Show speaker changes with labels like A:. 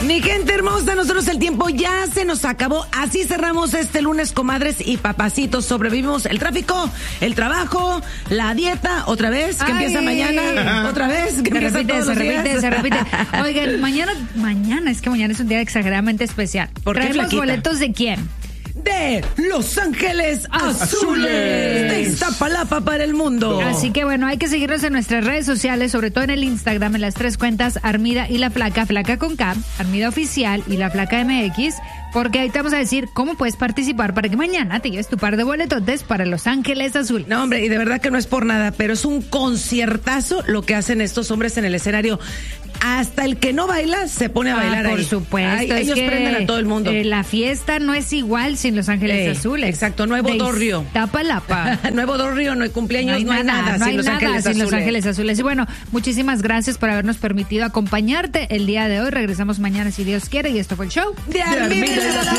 A: Mi gente hermosa, nosotros el tiempo ya se nos acabó. Así cerramos este lunes, comadres y papacitos. Sobrevivimos el tráfico, el trabajo, la dieta, otra vez, que empieza mañana, otra vez, que empieza todos los días.
B: Se repite. Oigan, mañana es un día exageradamente especial.
A: ¿Por qué,
B: ¿Traemos
A: flaquita?
B: boletos de quién?
A: De Los Ángeles Azules. De Iztapalapa para el mundo.
B: Así que bueno, hay que seguirnos en nuestras redes sociales, sobre todo en el Instagram, en las 3 cuentas, Armida y La Flaca, Flaca con K, Armida Oficial y La Flaca MX, porque ahí te vamos a decir cómo puedes participar para que mañana te lleves tu par de boletotes para Los Ángeles Azules.
A: No, hombre, y de verdad que no es por nada, pero es un conciertazo lo que hacen estos hombres en el escenario. Hasta el que no baila se pone a bailar ahí.
B: Por supuesto.
A: Ellos prenden a todo el mundo.
B: La fiesta no es igual sin Los Ángeles Azules.
A: Exacto, no hay bodorrio.
B: Iztapalapa.
A: No hay bodorrio, no hay cumpleaños, no hay nada sin Los
B: Ángeles Azules. Y bueno, muchísimas gracias por habernos permitido acompañarte el día de hoy. Regresamos mañana si Dios quiere y esto fue el show
A: de Armida.